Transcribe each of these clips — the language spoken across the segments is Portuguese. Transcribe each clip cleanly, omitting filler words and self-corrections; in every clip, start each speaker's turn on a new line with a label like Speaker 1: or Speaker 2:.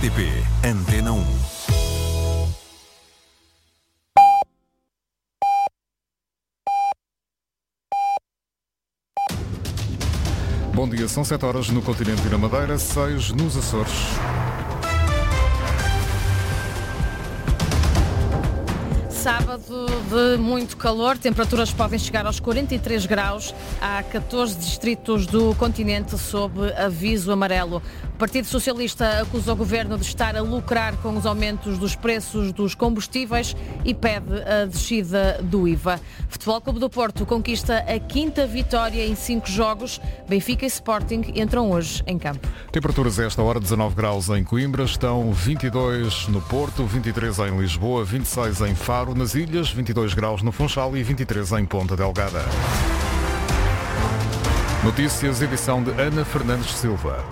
Speaker 1: RTP Antena 1.
Speaker 2: Bom dia, são 7 horas no continente e na Madeira, 6 nos Açores.
Speaker 3: Sábado de muito calor, temperaturas podem chegar aos 43 graus. Há 14 distritos do continente sob aviso amarelo. O Partido Socialista acusa o Governo de estar a lucrar com os aumentos dos preços dos combustíveis e pede a descida do IVA. Futebol Clube do Porto conquista a 5ª vitória em 5 jogos. Benfica e Sporting entram hoje em campo.
Speaker 2: Temperaturas a esta hora, 19 graus em Coimbra, estão 22 no Porto, 23 em Lisboa, 26 em Faro, nas Ilhas, 22 graus no Funchal e 23 em Ponta Delgada. Notícias, edição de Ana Fernandes Silva.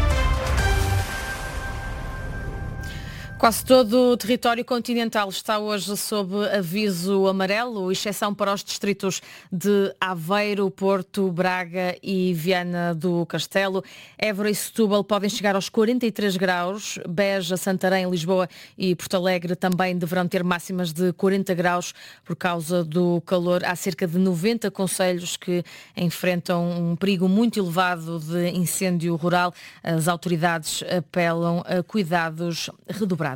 Speaker 3: Quase todo o território continental está hoje sob aviso amarelo, exceção para os distritos de Aveiro, Porto, Braga e Viana do Castelo. Évora e Setúbal podem chegar aos 43 graus. Beja, Santarém, Lisboa e Porto Alegre também deverão ter máximas de 40 graus por causa do calor. Há cerca de 90 concelhos que enfrentam um perigo muito elevado de incêndio rural. As autoridades apelam a cuidados redobrados.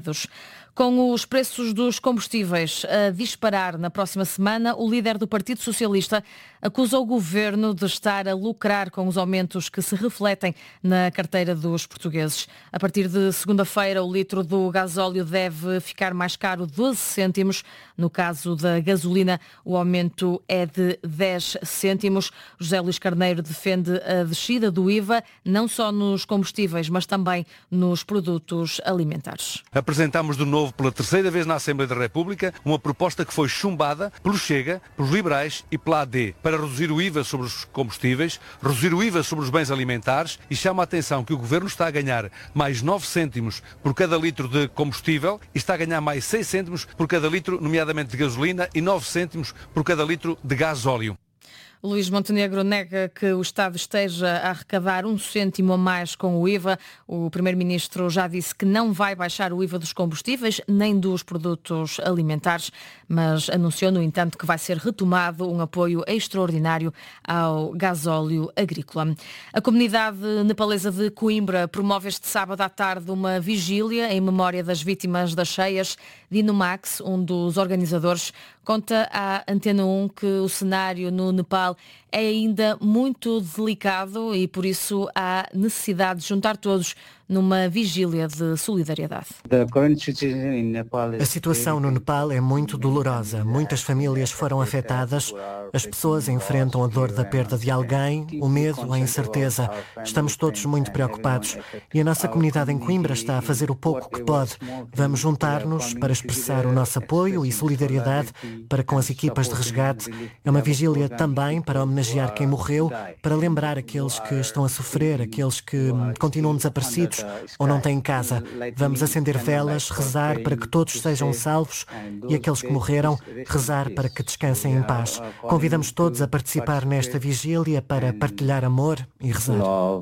Speaker 3: Com os preços dos combustíveis a disparar na próxima semana, o líder do Partido Socialista acusa o Governo de estar a lucrar com os aumentos que se refletem na carteira dos portugueses. A partir de segunda-feira, o litro do gasóleo deve ficar mais caro 12 cêntimos. No caso da gasolina, o aumento é de 10 cêntimos. José Luís Carneiro defende a descida do IVA, não só nos combustíveis, mas também nos produtos alimentares.
Speaker 4: Apresentamos de novo pela terceira vez na Assembleia da República uma proposta que foi chumbada pelo Chega, pelos liberais e pela AD, para reduzir o IVA sobre os combustíveis, reduzir o IVA sobre os bens alimentares, e chama a atenção que o Governo está a ganhar mais 9 cêntimos por cada litro de combustível e está a ganhar mais 6 cêntimos por cada litro, nomeadamente de gasolina, e 9 cêntimos por cada litro de gasóleo.
Speaker 3: Luís Montenegro nega que o Estado esteja a arrecadar 1 cêntimo a mais com o IVA. O Primeiro-Ministro já disse que não vai baixar o IVA dos combustíveis nem dos produtos alimentares, mas anunciou, no entanto, que vai ser retomado um apoio extraordinário ao gasóleo agrícola. A comunidade nepalesa de Coimbra promove este sábado à tarde uma vigília em memória das vítimas das cheias. Dino Max, um dos organizadores, conta à Antena 1 que o cenário no Nepal é ainda muito delicado e, por isso, há necessidade de juntar todos numa vigília de solidariedade.
Speaker 5: A situação no Nepal é muito dolorosa. Muitas famílias foram afetadas. As pessoas enfrentam a dor da perda de alguém, o medo, a incerteza. Estamos todos muito preocupados. E a nossa comunidade em Coimbra está a fazer o pouco que pode. Vamos juntar-nos para expressar o nosso apoio e solidariedade para com as equipas de resgate. É uma vigília também para homenagear quem morreu, para lembrar aqueles que estão a sofrer, aqueles que continuam desaparecidos ou não têm casa. Vamos acender velas, rezar para que todos sejam salvos e aqueles que morreram, rezar para que descansem em paz. Convidamos todos a participar nesta vigília para partilhar amor e rezar.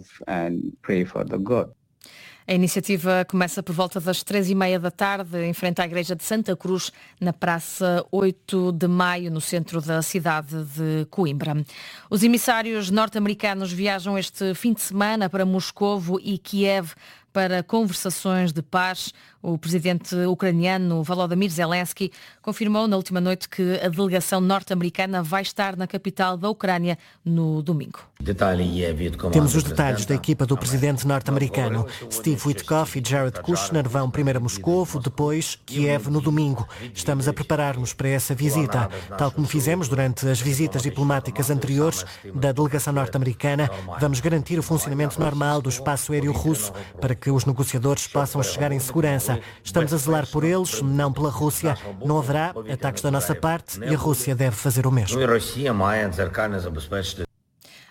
Speaker 3: A iniciativa começa por volta das 3h30 da tarde, em frente à Igreja de Santa Cruz, na Praça 8 de Maio, no centro da cidade de Coimbra. Os emissários norte-americanos viajam este fim de semana para Moscovo e Kiev para conversações de paz. O presidente ucraniano Volodymyr Zelensky confirmou na última noite que a delegação norte-americana vai estar na capital da Ucrânia no domingo.
Speaker 5: Temos os detalhes da equipa do presidente norte-americano. Steve Witkoff e Jared Kushner vão primeiro a Moscovo, depois Kiev no domingo. Estamos a preparar-nos para essa visita, tal como fizemos durante as visitas diplomáticas anteriores da delegação norte-americana. Vamos garantir o funcionamento normal do espaço aéreo russo para que os negociadores possam chegar em segurança. Estamos a zelar por eles, não pela Rússia. Não haverá ataques da nossa parte e a Rússia deve fazer o mesmo.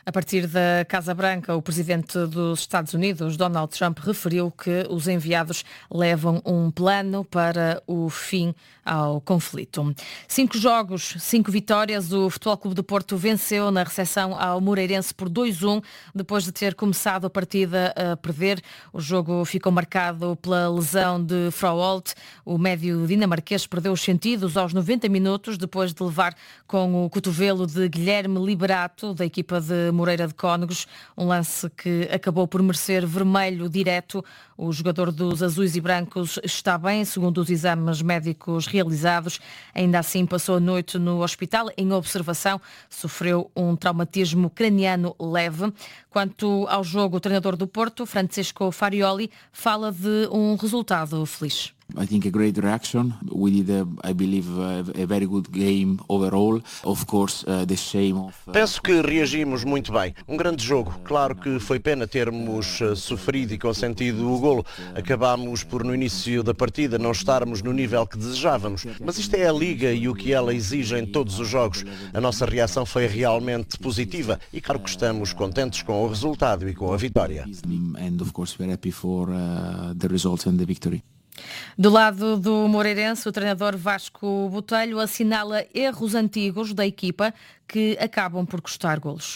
Speaker 3: A partir da Casa Branca, o presidente dos Estados Unidos, Donald Trump, referiu que os enviados levam um plano para o fim ao conflito. 5 jogos, 5 vitórias. O Futebol Clube do Porto venceu na recepção ao Moreirense por 2-1, depois de ter começado a partida a perder. O jogo ficou marcado pela lesão de Froholt. O médio dinamarquês perdeu os sentidos aos 90 minutos, depois de levar com o cotovelo de Guilherme Liberato, da equipa de Moreira de Cónegos, um lance que acabou por merecer vermelho direto. O jogador dos azuis e brancos está bem, segundo os exames médicos realizados. Ainda assim, passou a noite no hospital em observação, sofreu um traumatismo craniano leve. Quanto ao jogo, o treinador do Porto, Francesco Farioli, fala de um resultado feliz.
Speaker 1: I think a great reaction. We did, I believe, a very good game overall. Of course, the shame of...
Speaker 6: Penso que reagimos muito bem. Um grande jogo. Claro que foi pena termos sofrido e consentido o golo. Acabámos por, no início da partida, não estarmos no nível que desejávamos. Mas isto é a Liga e o que ela exige em todos os jogos. A nossa reação foi realmente positiva e claro que estamos contentes com o resultado e com a vitória.
Speaker 1: And of course, we're happy for the results and the victory.
Speaker 3: Do lado do Moreirense, o treinador Vasco Botelho assinala erros antigos da equipa que acabam por custar golos.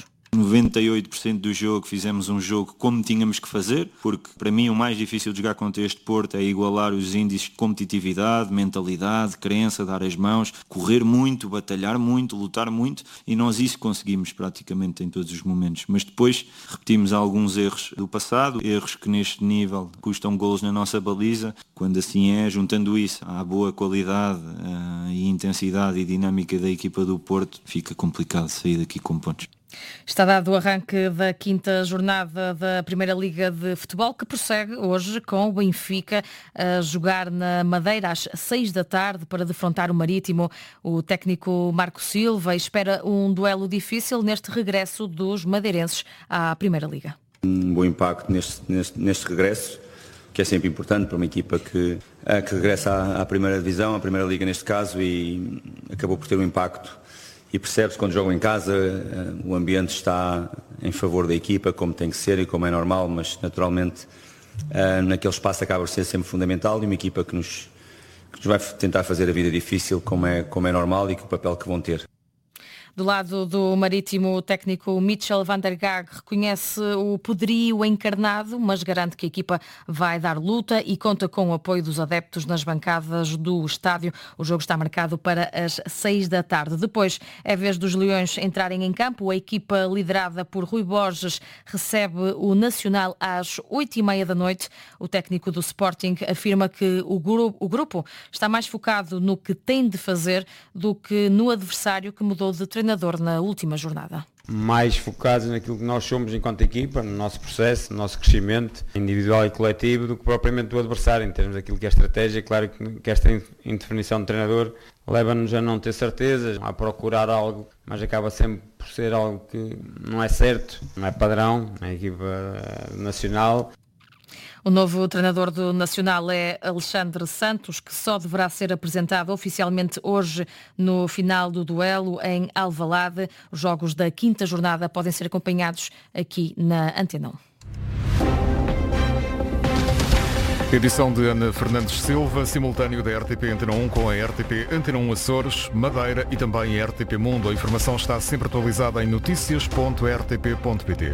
Speaker 7: 98% do jogo fizemos um jogo como tínhamos que fazer, porque para mim o mais difícil de jogar contra este Porto é igualar os índices de competitividade, mentalidade, crença, dar as mãos, correr muito, batalhar muito, lutar muito, e nós isso conseguimos praticamente em todos os momentos. Mas depois repetimos alguns erros do passado, erros que neste nível custam golos na nossa baliza. Quando assim é, juntando isso à boa qualidade e intensidade e dinâmica da equipa do Porto, fica complicado sair daqui com pontos.
Speaker 3: Está dado o arranque da 5ª jornada da Primeira Liga de Futebol, que prossegue hoje com o Benfica a jogar na Madeira às 6 da tarde para defrontar o Marítimo. O técnico Marco Silva espera um duelo difícil neste regresso dos madeirenses à Primeira Liga.
Speaker 8: Um bom impacto neste regresso, que é sempre importante para uma equipa que regressa à Primeira Divisão, à Primeira Liga neste caso, e acabou por ter um impacto. E percebe-se quando jogam em casa, o ambiente está em favor da equipa, como tem que ser e como é normal, mas naturalmente naquele espaço acaba por ser sempre fundamental, e uma equipa que nos vai tentar fazer a vida difícil, como é normal, e com o papel que vão ter.
Speaker 3: Do lado do Marítimo, o técnico Mitchell van der Gaag reconhece o poderio encarnado, mas garante que a equipa vai dar luta e conta com o apoio dos adeptos nas bancadas do estádio. O jogo está marcado para as 6 da tarde. Depois é vez dos Leões entrarem em campo. A equipa liderada por Rui Borges recebe o Nacional às 8h30 da noite. O técnico do Sporting afirma que o grupo está mais focado no que tem de fazer do que no adversário que mudou de treinador na última jornada.
Speaker 9: Mais focados naquilo que nós somos enquanto equipa, no nosso processo, no nosso crescimento individual e coletivo, do que propriamente do adversário, em termos daquilo que é estratégia. Claro que esta indefinição de treinador leva-nos a não ter certezas, a procurar algo, mas acaba sempre por ser algo que não é certo, não é padrão na equipa nacional.
Speaker 3: O novo treinador do Nacional é Alexandre Santos, que só deverá ser apresentado oficialmente hoje no final do duelo em Alvalade. Os jogos da 5ª jornada podem ser acompanhados aqui na Antena 1.
Speaker 2: Edição de Ana Fernandes Silva, simultâneo da RTP Antena 1 com a RTP Antena 1 Açores, Madeira e também a RTP Mundo. A informação está sempre atualizada em noticias.rtp.pt.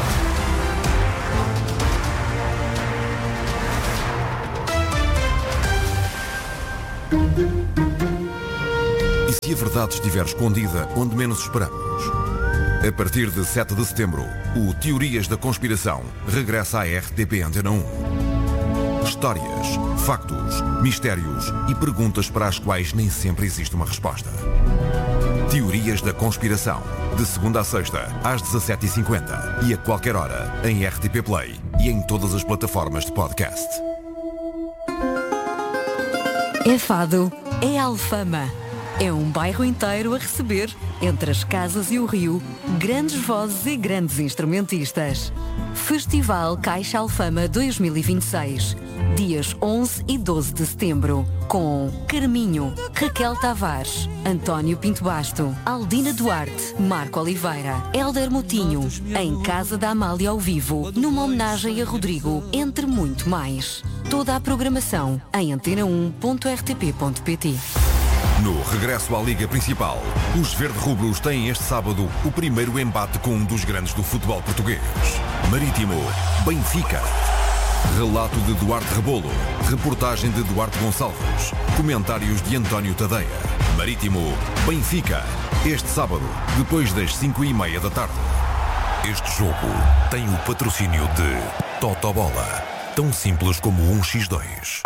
Speaker 10: E se a verdade estiver escondida onde menos esperamos? A partir de 7 de setembro, o Teorias da Conspiração regressa à RTP Antena 1. Histórias, factos, mistérios e perguntas para as quais nem sempre existe uma resposta. Teorias da Conspiração, de segunda a sexta, às 17h50 e a qualquer hora, em RTP Play e em todas as plataformas de podcast.
Speaker 11: É fado, é Alfama. É um bairro inteiro a receber, entre as casas e o rio, grandes vozes e grandes instrumentistas. Festival Caixa Alfama 2026, dias 11 e 12 de setembro, com Carminho, Raquel Tavares, António Pinto Basto, Aldina Duarte, Marco Oliveira, Hélder Moutinho, em Casa da Amália ao vivo, numa homenagem a Rodrigo, entre muito mais. Toda a programação em antena1.rtp.pt.
Speaker 10: No regresso à Liga Principal, os verde-rubros têm este sábado o primeiro embate com um dos grandes do futebol português. Marítimo, Benfica. Relato de Duarte Rebolo, reportagem de Duarte Gonçalves, comentários de António Tadeia. Marítimo, Benfica, este sábado, depois das 5:30 da tarde. Este jogo tem o patrocínio de Totobola, tão simples como 1x2.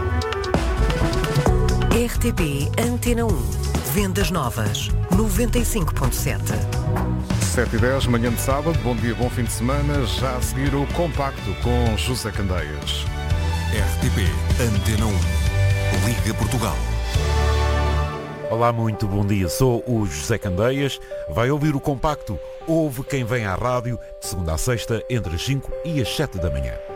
Speaker 12: RTP Antena 1. Vendas novas. 95.7.
Speaker 2: 7h10, manhã de sábado. Bom dia, bom fim de semana. Já a seguir o Compacto com José Candeias.
Speaker 10: RTP Antena 1. Liga Portugal.
Speaker 13: Olá, muito bom dia. Sou o José Candeias. Vai ouvir o Compacto. Ouve quem vem à rádio de segunda a sexta entre as 5 e as 7 da manhã.